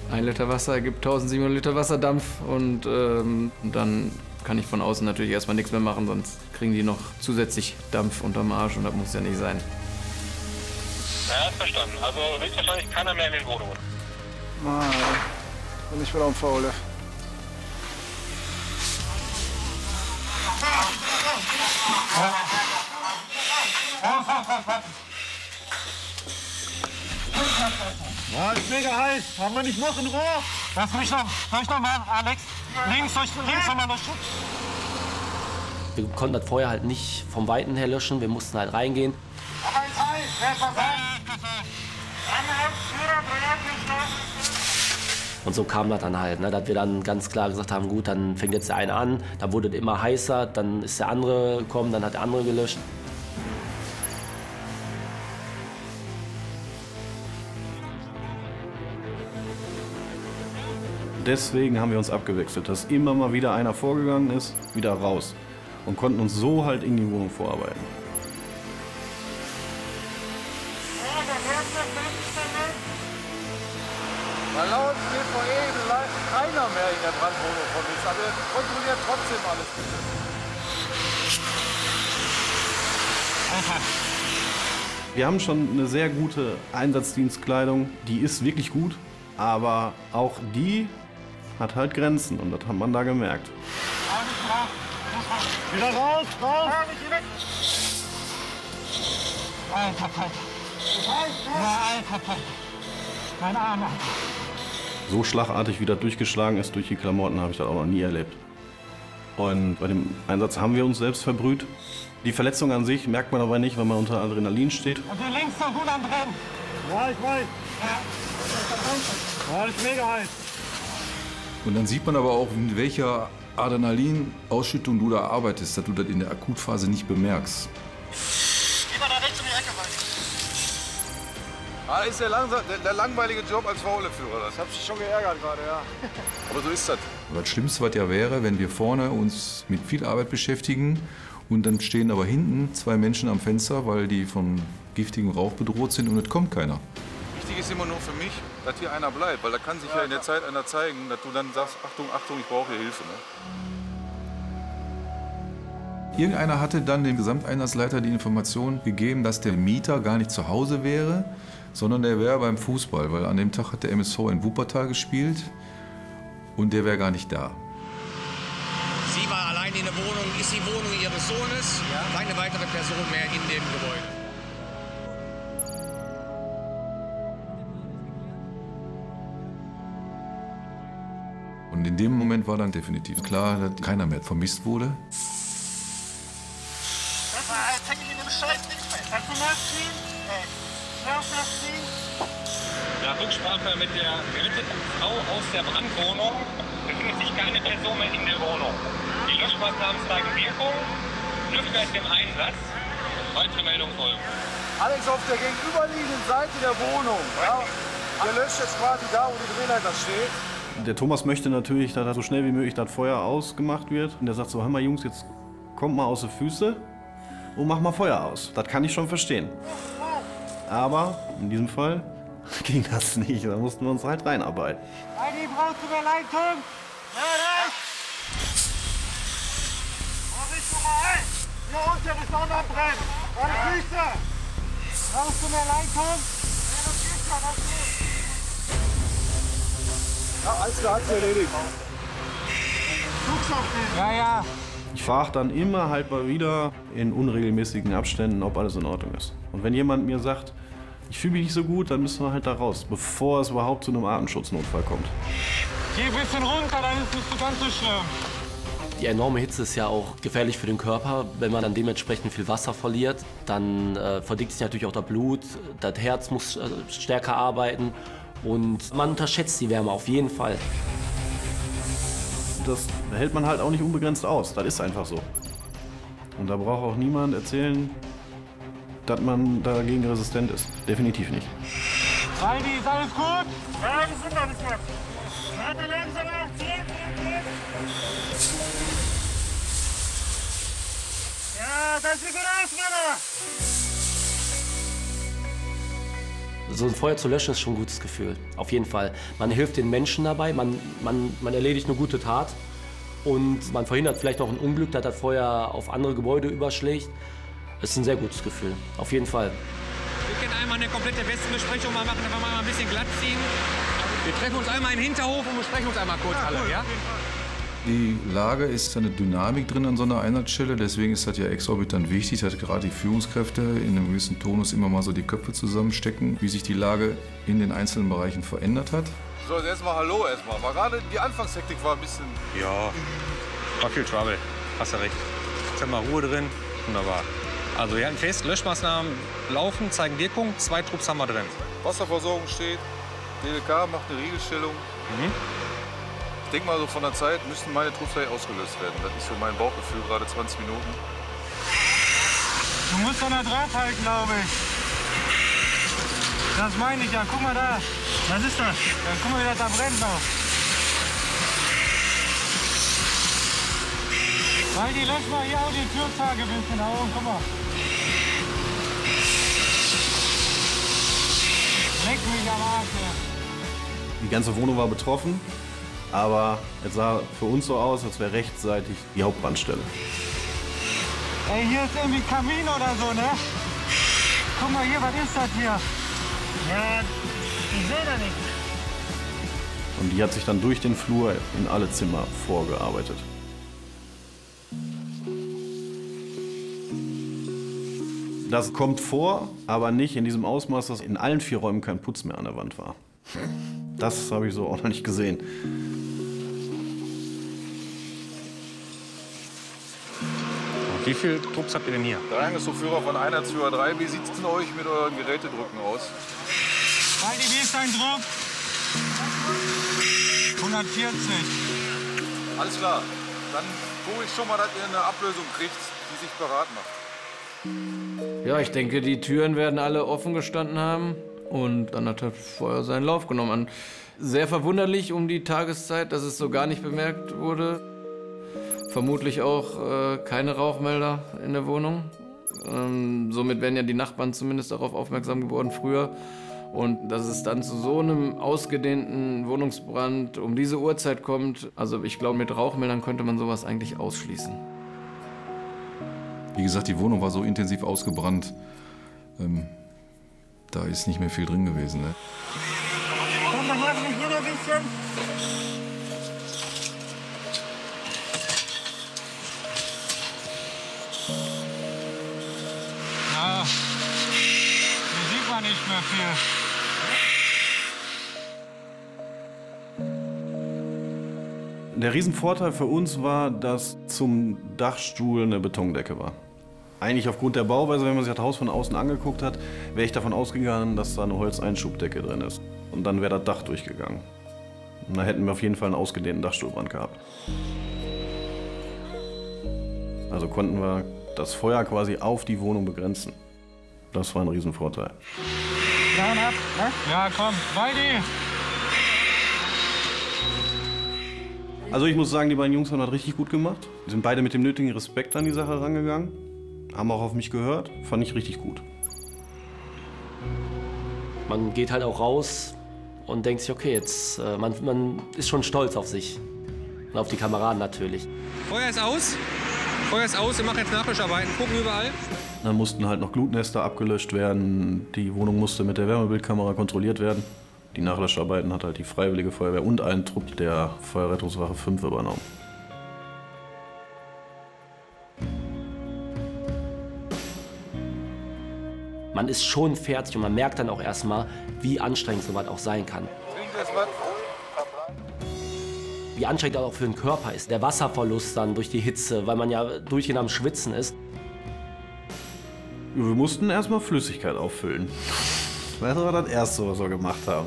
1 Liter Wasser ergibt 1700 Liter Wasserdampf und dann kann ich von außen natürlich erstmal nichts mehr machen, sonst kriegen die noch zusätzlich Dampf unterm Arsch und das muss ja nicht sein. Ja, verstanden. Also wird wahrscheinlich keiner mehr in den Wohnungen. Nein, bin ich wieder am Faule. Ja, ist mega heiß. Haben wir nicht noch ein Rohr? Lass mich noch. Soll ich noch mal, Alex? Links nochmal löschen. Wir konnten das Feuer halt nicht vom Weiten her löschen. Wir mussten halt reingehen. Und so kam das dann halt, ne, dass wir dann ganz klar gesagt haben, gut, dann fängt jetzt der eine an, dann wurde es immer heißer, dann ist der andere gekommen, dann hat der andere gelöscht. Deswegen haben wir uns abgewechselt, dass immer mal wieder einer vorgegangen ist, wieder raus und konnten uns so halt in die Wohnung vorarbeiten. Weil laut BVE bleibt keiner mehr in der Brandwohnung von uns, aber wir kontrollieren trotzdem alles. Wir haben schon eine sehr gute Einsatzdienstkleidung, die ist wirklich gut, aber auch die hat halt Grenzen und das hat man da gemerkt. Wieder raus, raus! Alter, Alter. Ja, Alter, mein Arm. So schlagartig, wie das durchgeschlagen ist durch die Klamotten, habe ich das auch noch nie erlebt. Und bei dem Einsatz haben wir uns selbst verbrüht. Die Verletzung an sich merkt man aber nicht, wenn man unter Adrenalin steht. Und hier links noch gut am Brennen. Ja, ich weiß. Ja, das ist mega heiß. Und dann sieht man aber auch, mit welcher Adrenalinausschüttung du da arbeitest, dass du das in der Akutphase nicht bemerkst. Geh mal da rechts um die Ecke weiter. Ah, ist der langweilige Job als Fauleführer. Das hat sich schon geärgert gerade, ja. Aber so ist das. Und das Schlimmste, was ja wäre, wenn wir vorne uns mit viel Arbeit beschäftigen und dann stehen aber hinten 2 Menschen am Fenster, weil die von giftigem Rauch bedroht sind und es kommt keiner. Wichtig ist immer nur für mich, dass hier einer bleibt, weil da kann sich ja in der Zeit einer zeigen, dass du dann sagst, Achtung, Achtung, ich brauche hier Hilfe. Ne? Irgendeiner hatte dann dem Gesamteinsatzleiter die Information gegeben, dass der Mieter gar nicht zu Hause wäre, sondern der wäre beim Fußball, weil an dem Tag hat der MSV in Wuppertal gespielt und der wäre gar nicht da. Sie war allein in der Wohnung, ist die Wohnung ihres Sohnes, keine weitere Person mehr in dem Gebäude. Und in dem Moment war dann definitiv klar, dass keiner mehr vermisst wurde. Jetzt häng ich in dem Scheiß Ding fest. Kannst du nachziehen? Schnell nachziehen. Nach Rücksprache mit der geretteten Frau aus der Brandwohnung befindet sich keine Person mehr in der Wohnung. Die Löschmaßnahmen zeigen Wirkung, Lüfter ist im Einsatz. Weitere Meldungen folgen. Alex, auf der gegenüberliegenden Seite der Wohnung. Ja, der löscht jetzt quasi da, wo die Drehleiter steht. Der Thomas möchte natürlich, dass so schnell wie möglich das Feuer ausgemacht wird. Und der sagt so, hör mal Jungs, jetzt kommt mal aus den Füßen und mach mal Feuer aus. Das kann ich schon verstehen. Aber in diesem Fall ging das nicht. Da mussten wir uns halt reinarbeiten. Heidi, brauchst du mehr Leitung? Nein! Riech du mal ein! Hier unten ist noch am Brennen! An die Füße! Brauchst du mehr Leitung? Ja, das geht schon, das geht! Ja, alles klar, hat's erledigt. Guck's auf den! Ja, ja! Ich frage dann immer halt mal wieder in unregelmäßigen Abständen, ob alles in Ordnung ist. Und wenn jemand mir sagt, ich fühle mich nicht so gut, dann müssen wir halt da raus, bevor es überhaupt zu einem Atemschutznotfall kommt. Geh ein bisschen runter, dann ist es nicht so ganz so schlimm. Die enorme Hitze ist ja auch gefährlich für den Körper. Wenn man dann dementsprechend viel Wasser verliert, dann verdickt sich natürlich auch das Blut, das Herz muss stärker arbeiten und man unterschätzt die Wärme auf jeden Fall. Das hält man halt auch nicht unbegrenzt aus, das ist einfach so. Und da braucht auch niemand erzählen, dass man dagegen resistent ist. Definitiv nicht. Heidi, ist alles gut? Ja, wir sind alles gut. Warte langsam auf, zurück. Ja, das sieht gut aus, Männer. So ein Feuer zu löschen ist schon ein gutes Gefühl, auf jeden Fall. Man hilft den Menschen dabei, man erledigt eine gute Tat und man verhindert vielleicht auch ein Unglück, dass das Feuer auf andere Gebäude überschlägt. Es ist ein sehr gutes Gefühl, auf jeden Fall. Wir können einmal eine komplette Westenbesprechung mal machen, einfach mal ein bisschen glatt ziehen. Wir treffen uns einmal im Hinterhof und besprechen uns einmal kurz alle, ja? Die Lage ist eine Dynamik drin an so einer Einheitsstelle, deswegen ist das ja exorbitant wichtig, dass gerade die Führungskräfte in einem gewissen Tonus immer mal so die Köpfe zusammenstecken, wie sich die Lage in den einzelnen Bereichen verändert hat. So, jetzt erstmal Hallo erstmal. War gerade die Anfangshektik war ein bisschen. Ja, war viel Trouble. Hast du recht. Jetzt haben wir Ruhe drin. Wunderbar. Also wir hatten fest, Löschmaßnahmen laufen, zeigen Wirkung. 2 Trupps haben wir drin. Wasserversorgung steht. DLK macht eine Regelstellung. Ich denke mal, so von der Zeit müssten meine Trupps gleich ausgelöst werden. Das ist so mein Bauchgefühl, gerade 20 Minuten. Du musst an der Draht halten, glaube ich. Das meine ich ja. Guck mal da. Was ist das? Ja, guck mal, wie das da brennt noch. Weil die lösch mal hier auch die Türzage ein bisschen nach oben. Guck mal. Leck mich am Arsch hier. Die ganze Wohnung war betroffen, aber es sah für uns so aus, als wäre rechtsseitig die Hauptbrandstelle. Ey, hier ist irgendwie Kamin oder so, ne? Guck mal hier, was ist das hier? Ja, ich sehe da nichts. Und die hat sich dann durch den Flur in alle Zimmer vorgearbeitet. Das kommt vor, aber nicht in diesem Ausmaß, dass in allen 4 Räumen kein Putz mehr an der Wand war. Das habe ich so auch noch nicht gesehen. Wie viele Trupps habt ihr denn hier? Der Eingangsführer von Einheitsführer 3. Wie sieht es denn euch mit euren Gerätedrücken aus? Heidi, wie ist dein Druck? 140. Alles klar. Dann gucke ich schon mal, dass ihr eine Ablösung kriegt, die sich bereit macht. Ja, ich denke, die Türen werden alle offen gestanden haben. Und dann hat das Feuer seinen Lauf genommen. Sehr verwunderlich um die Tageszeit, dass es so gar nicht bemerkt wurde. Vermutlich auch keine Rauchmelder in der Wohnung. Somit wären ja die Nachbarn zumindest darauf aufmerksam geworden früher. Und dass es dann zu so einem ausgedehnten Wohnungsbrand um diese Uhrzeit kommt, also ich glaube, mit Rauchmeldern könnte man sowas eigentlich ausschließen. Wie gesagt, die Wohnung war so intensiv ausgebrannt, da ist nicht mehr viel drin gewesen. Ne? Komm mal her, hier ein bisschen. Ja, hier sieht man nicht mehr viel. Der Riesenvorteil für uns war, dass zum Dachstuhl eine Betondecke war. Eigentlich aufgrund der Bauweise, wenn man sich das Haus von außen angeguckt hat, wäre ich davon ausgegangen, dass da eine Holzeinschubdecke drin ist. Und dann wäre das Dach durchgegangen. Und da hätten wir auf jeden Fall einen ausgedehnten Dachstuhlbrand gehabt. Also konnten wir das Feuer quasi auf die Wohnung begrenzen. Das war ein Riesenvorteil. Down ab, ne? Ja, komm, Waldi! Also ich muss sagen, die beiden Jungs haben das richtig gut gemacht. Die sind beide mit dem nötigen Respekt an die Sache rangegangen. Haben auch auf mich gehört. Fand ich richtig gut. Man geht halt auch raus und denkt sich, okay, jetzt, man ist schon stolz auf sich. Und auf die Kameraden natürlich. Feuer ist aus. Feuer ist aus. Wir machen jetzt Nachlöscharbeiten. Gucken überall. Dann mussten halt noch Glutnester abgelöscht werden. Die Wohnung musste mit der Wärmebildkamera kontrolliert werden. Die Nachlöscharbeiten hat halt die Freiwillige Feuerwehr und ein Trupp der Feuerrettungswache 5 übernommen. Man ist schon fertig und man merkt dann auch erstmal, wie anstrengend sowas auch sein kann. Trinkt das was? Wie anstrengend das auch für den Körper ist. Der Wasserverlust dann durch die Hitze, weil man ja durchgehend am Schwitzen ist. Wir mussten erstmal Flüssigkeit auffüllen. Das war das Erste, was wir gemacht haben.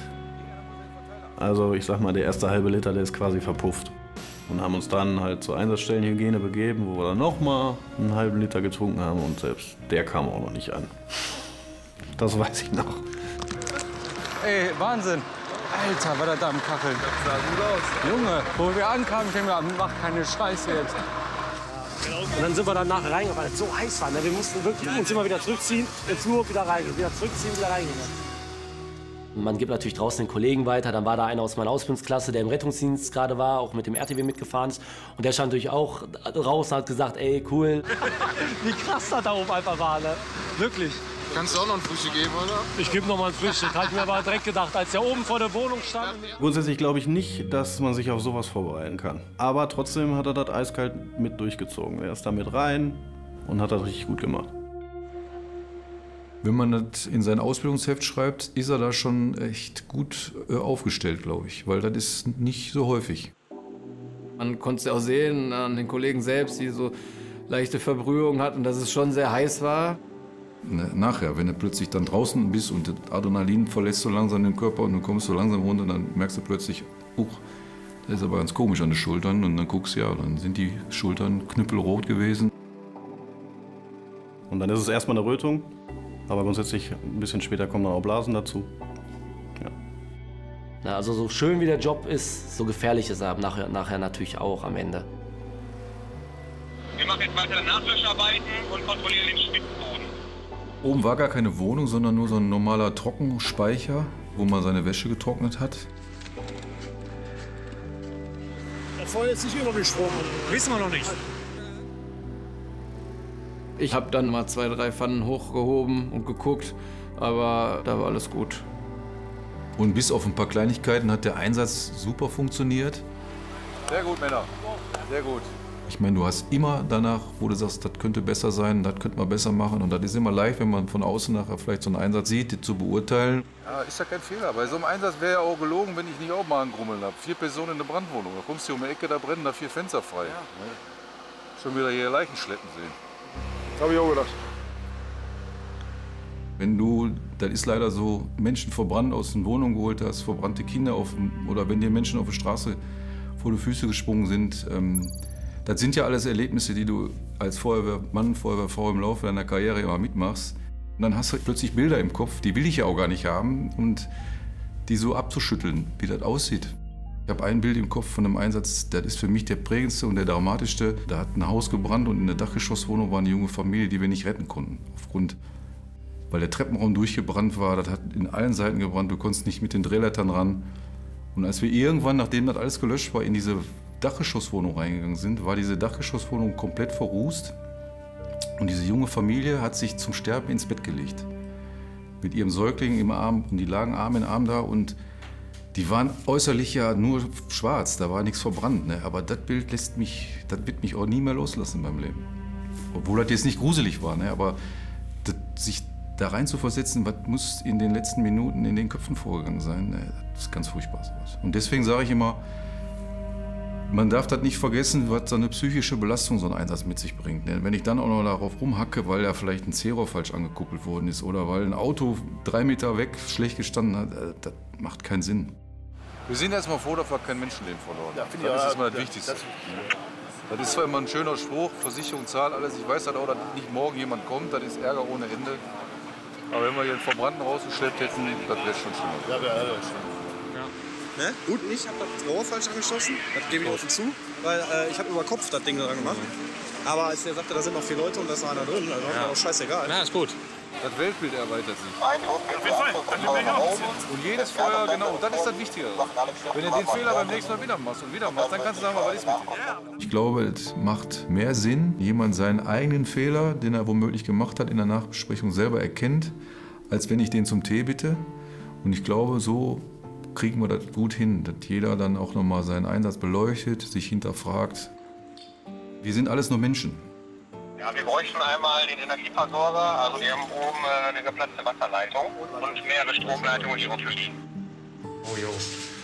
Also ich sag mal, der erste halbe Liter, der ist quasi verpufft. Und haben uns dann halt zur Einsatzstellenhygiene begeben, wo wir dann nochmal einen halben Liter getrunken haben und selbst der kam auch noch nicht an. Das weiß ich noch. Ey, Wahnsinn. Alter, war der da am Kacheln. Das sah gut aus. Junge, wo wir ankamen, ich denke mir, mach keine Scheiße jetzt. Und dann sind wir dann nachher reingegangen, weil es so heiß war. Ne? Wir mussten wirklich uns immer wieder zurückziehen, ins Flur, wieder reingehen, wieder zurückziehen, wieder reingehen. Man gibt natürlich draußen den Kollegen weiter. Dann war da einer aus meiner Ausbildungsklasse, der im Rettungsdienst gerade war, auch mit dem RTW mitgefahren ist. Und der stand natürlich auch raus und hat gesagt, ey, cool. Wie krass das da oben einfach war, ne? Wirklich. Kannst du auch noch ein Frühstück geben, oder? Ich gebe noch mal ein Frühstück. Habe ich mir aber direkt gedacht, als der oben vor der Wohnung stand. Grundsätzlich glaube ich nicht, dass man sich auf sowas vorbereiten kann. Aber trotzdem hat er das eiskalt mit durchgezogen. Er ist da mit rein und hat das richtig gut gemacht. Wenn man das in sein Ausbildungsheft schreibt, ist er da schon echt gut aufgestellt, glaube ich. Weil das ist nicht so häufig. Man konnte es ja auch sehen an den Kollegen selbst, die so leichte Verbrühungen hatten, dass es schon sehr heiß war. Nachher, wenn du plötzlich dann draußen bist und das Adrenalin verlässt so langsam den Körper und du kommst so langsam runter, dann merkst du plötzlich, das ist aber ganz komisch an den Schultern. Und dann guckst du, ja, dann sind die Schultern knüppelrot gewesen. Und dann ist es erstmal eine Rötung, aber grundsätzlich ein bisschen später kommen dann auch Blasen dazu. Ja. Na, also so schön wie der Job ist, so gefährlich ist er nachher natürlich auch am Ende. Wir machen jetzt weiter Nachlöscharbeiten und kontrollieren den Spitzboden. Oben war gar keine Wohnung, sondern nur so ein normaler Trockenspeicher, wo man seine Wäsche getrocknet hat. Das Feuer ist nicht übergesprungen. Wissen wir noch nicht. Ich habe dann mal 2, 3 Pfannen hochgehoben und geguckt, aber da war alles gut. Und bis auf ein paar Kleinigkeiten hat der Einsatz super funktioniert. Sehr gut, Männer. Sehr gut. Ich meine, du hast immer danach, wo du sagst, das könnte besser sein, das könnte man besser machen. Und das ist immer leicht, wenn man von außen nachher vielleicht so einen Einsatz sieht, die zu beurteilen. Ja, ist ja kein Fehler. Bei so einem Einsatz wäre ja auch gelogen, wenn ich nicht auch mal einen Grummeln habe. 4 Personen in der Brandwohnung. Da kommst du um die Ecke, da brennen da 4 Fenster frei. Ja. Schon wieder hier Leichen schleppen sehen. Habe ich auch gedacht. Wenn du, das ist leider so, Menschen verbrannt aus den Wohnungen geholt hast, verbrannte Kinder oder wenn dir Menschen auf der Straße vor die Füße gesprungen sind, das sind ja alles Erlebnisse, die du als Feuerwehrmann, Feuerwehrfrau im Laufe deiner Karriere immer mitmachst. Und dann hast du plötzlich Bilder im Kopf, die will ich ja auch gar nicht haben, und die so abzuschütteln, wie das aussieht. Ich habe ein Bild im Kopf von einem Einsatz, das ist für mich der prägendste und der dramatischste. Da hat ein Haus gebrannt und in der Dachgeschosswohnung war eine junge Familie, die wir nicht retten konnten. Weil der Treppenraum durchgebrannt war, das hat in allen Seiten gebrannt, du konntest nicht mit den Drehleitern ran. Und als wir irgendwann, nachdem das alles gelöscht war, in diese Dachgeschosswohnung reingegangen sind, war diese Dachgeschosswohnung komplett verrußt. Und diese junge Familie hat sich zum Sterben ins Bett gelegt. Mit ihrem Säugling im Arm, und die lagen Arm in Arm da, und die waren äußerlich ja nur schwarz, da war nichts verbrannt. Ne? Aber das Bild das wird mich auch nie mehr loslassen in meinem Leben. Obwohl das jetzt nicht gruselig war, ne? Aber sich da rein zu versetzen, was muss in den letzten Minuten in den Köpfen vorgegangen sein, ne? Das ist ganz furchtbar sowas. Und deswegen sage ich immer, man darf das nicht vergessen, was so eine psychische Belastung so ein Einsatz mit sich bringt. Ne? Wenn ich dann auch noch darauf rumhacke, weil da vielleicht ein Zero falsch angekuppelt worden ist oder weil ein Auto 3 Meter weg schlecht gestanden hat, das macht keinen Sinn. Wir sind erstmal froh, dass wir kein Menschenleben verloren haben. Ja, das ist erstmal das Wichtigste. Das ist zwar immer ein schöner Spruch, Versicherung zahlt alles. Ich weiß halt auch, dass nicht morgen jemand kommt, das ist Ärger ohne Ende. Aber wenn wir hier einen Verbrannten rausgeschleppt hätten, das wäre schon schlimmer. Ja, wäre schlimm. Ne? Gut, ich habe das Rohr falsch angeschlossen, das gebe ich offen zu, weil ich habe über Kopf das Ding dran gemacht. Aber als der sagte, da sind noch 4 Leute und da ist noch einer drin, also ja. War auch scheißegal. Na, ist gut. Das Weltbild erweitert sich. Auf jeden Fall. Und jedes Feuer, genau, das ist das Wichtige. Wenn du den Fehler beim nächsten Mal wieder machst, dann kannst du sagen, was ist mit dir? Ich glaube, es macht mehr Sinn, jemand seinen eigenen Fehler, den er womöglich gemacht hat, in der Nachbesprechung selber erkennt, als wenn ich den zum Tee bitte. Und ich glaube, so kriegen wir das gut hin, dass jeder dann auch nochmal seinen Einsatz beleuchtet, sich hinterfragt. Wir sind alles nur Menschen. Ja, wir bräuchten einmal den Energieversorger, also wir haben oben eine geplatzte Wasserleitung und mehrere Stromleitungen, die rumfliegen. Oh jo.